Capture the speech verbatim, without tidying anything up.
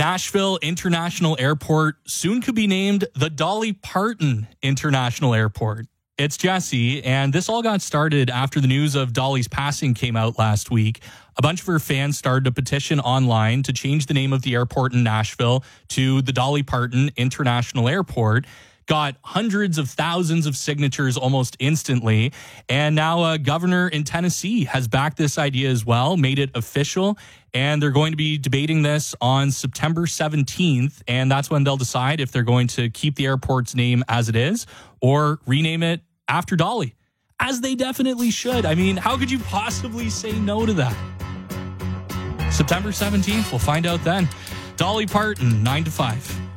Nashville International Airport soon could be named the Dolly Parton International Airport. It's Jesse, and this all got started after the news of Dolly's passing came out last week. A bunch of her fans started a petition online to change the name of the airport in Nashville to the Dolly Parton International Airport. Got hundreds of thousands of signatures almost instantly. And now a governor in Tennessee has backed this idea as well, made it official. And they're going to be debating this on September seventeenth. And that's when they'll decide if they're going to keep the airport's name as it is or rename it after Dolly, as they definitely should. I mean, how could you possibly say no to that? September seventeenth, we'll find out then. Dolly Parton, nine to five.